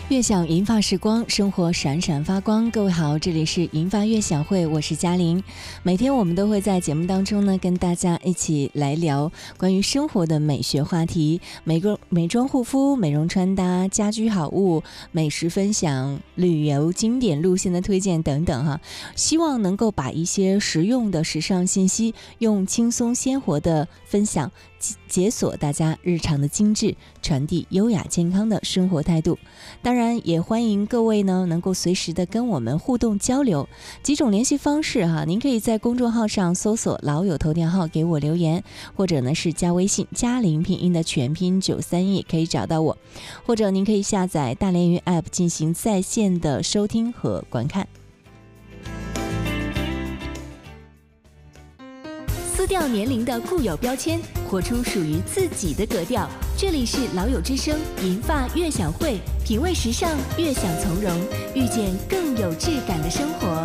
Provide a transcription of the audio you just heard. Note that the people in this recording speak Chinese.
悦享银发时光，生活闪闪发光。各位好，这里是银发悦享会，我是嘉玲。每天我们都会在节目当中呢，跟大家一起来聊关于生活的美学话题，美妆护肤、美容穿搭、家居好物、美食分享、旅游经典路线的推荐等等哈。希望能够把一些实用的时尚信息，用轻松鲜活的分享解锁大家日常的精致，传递优雅健康的生活态度。当然也欢迎各位呢能够随时的跟我们互动交流，几种联系方式哈，您可以在公众号上搜索老友头条号给我留言，或者呢是加微信嘉玲拼音的全拼931可以找到我，或者您可以下载大连云 App 进行在线的收听和观看。 撕掉年龄的固有标签，活出属于自己的格调。这里是老友之声银发悦享会，品味时尚，悦享从容，遇见更有质感的生活。